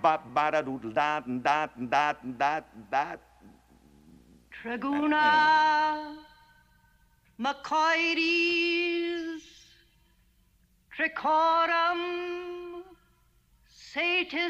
ba ba da doodle da da da da da. Traguna, Macoides, Tricorum, Satis